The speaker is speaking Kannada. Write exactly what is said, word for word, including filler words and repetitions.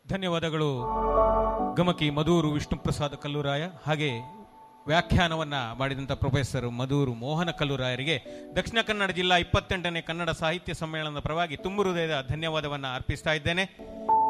ಧನ್ಯವಾದಗಳು ಗಮಕಿ ಮಧೂರು ವಿಷ್ಣು ಪ್ರಸಾದ ಕಲ್ಲೂರಾಯ, ಹಾಗೆ ವ್ಯಾಖ್ಯಾನವನ್ನ ಮಾಡಿದಂಥ ಪ್ರೊಫೆಸರ್ ಮಧೂರು ಮೋಹನ ಕಲ್ಲೂರಾಯರಿಗೆ ದಕ್ಷಿಣ ಕನ್ನಡ ಜಿಲ್ಲಾ ಇಪ್ಪತ್ತೆಂಟನೇ ಕನ್ನಡ ಸಾಹಿತ್ಯ ಸಮ್ಮೇಳನದ ಪರವಾಗಿ ತುಂಬು ಹೃದಯದ ಧನ್ಯವಾದವನ್ನು ಅರ್ಪಿಸ್ತಾ ಇದ್ದೇನೆ.